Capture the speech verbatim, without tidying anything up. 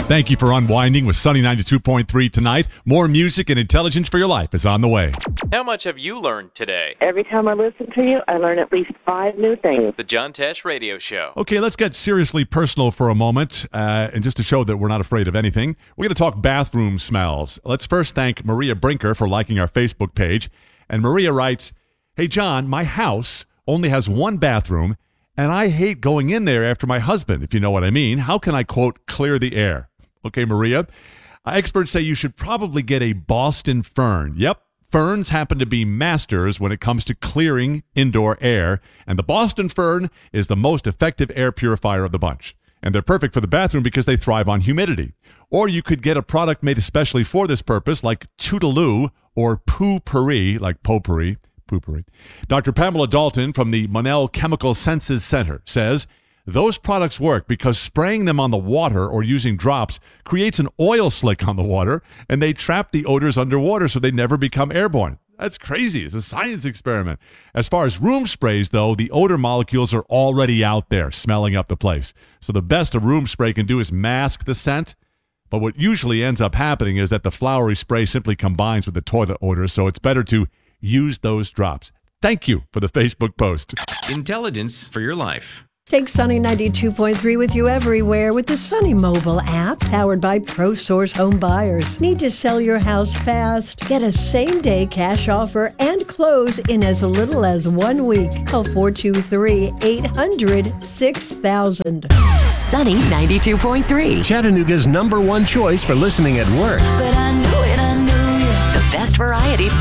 Thank you for unwinding with Sunny ninety-two point three tonight. More music and intelligence for your life is on the way. How much have you learned today? Every time I listen to you, I learn at least five new things. The John Tesh Radio Show. Okay, let's get seriously personal for a moment. Uh, and just to show that we're not afraid of anything, we're going to talk bathroom smells. Let's first thank Maria Brinker for liking our Facebook page. And Maria writes, "Hey, John, my house only has one bathroom, and I hate going in there after my husband, if you know what I mean. How can I, quote, clear the air?" Okay, Maria. Uh, experts say you should probably get a Boston fern. Yep, ferns happen to be masters when it comes to clearing indoor air, and the Boston fern is the most effective air purifier of the bunch. And they're perfect for the bathroom because they thrive on humidity. Or you could get a product made especially for this purpose, like Toodaloo or Poo-Pourri, like Potpourri. Poo-Pourri. Doctor Pamela Dalton from the Monell Chemical Senses Center says, those products work because spraying them on the water or using drops creates an oil slick on the water, and they trap the odors underwater so they never become airborne. That's crazy. It's a science experiment. As far as room sprays, though, the odor molecules are already out there smelling up the place. So the best a room spray can do is mask the scent. But what usually ends up happening is that the flowery spray simply combines with the toilet odor, so it's better to use those drops. Thank you for the Facebook post. Intelligence for your life. Take Sunny ninety-two point three with you everywhere with the Sunny mobile app, powered by ProSource Home Buyers. Need to sell your house fast? Get a same-day cash offer and close in as little as one week. Call four two three, eight hundred, six thousand. Sunny ninety-two point three. Chattanooga's number one choice for listening at work. But I knew it, I knew it. The best variety